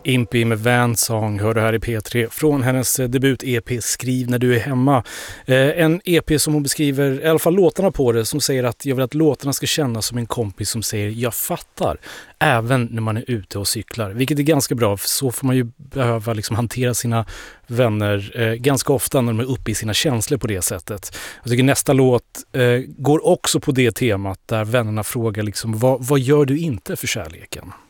Impi med Vansong hör du här i P3 från hennes debut-EP Skriv när du är hemma. En EP som hon beskriver, i alla fall låtarna på det, som säger att jag vill att låtarna ska kännas som en kompis som säger jag fattar, även när man är ute och cyklar. Vilket är ganska bra, för så får man ju behöva liksom hantera sina vänner ganska ofta när de är uppe i sina känslor på det sättet. Jag tycker nästa låt går också på det temat där vännerna frågar liksom, vad gör du inte för kärleken?